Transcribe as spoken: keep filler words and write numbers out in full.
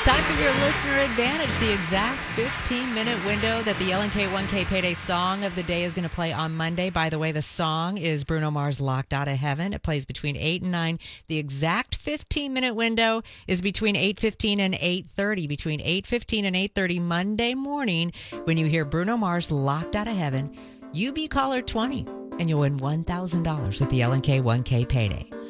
It's time for your listener advantage, the exact fifteen-minute window that the L N K one K Payday Song of the Day is going to play on Monday. By the way, the song is Bruno Mars' Locked Out of Heaven. It plays between eight and nine. The exact fifteen-minute window is between eight fifteen and eight thirty. Between eight fifteen and eight thirty Monday morning, when you hear Bruno Mars' Locked Out of Heaven, you be caller twenty, and you'll win one thousand dollars with the L N K one K Payday.